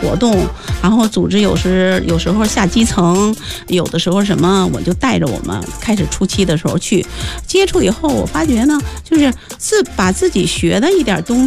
活动，然后组织有时候下基层，有的时候什么我就带着我们开始初期的时候去接触以后，我发觉呢，就是把自己学的一点东西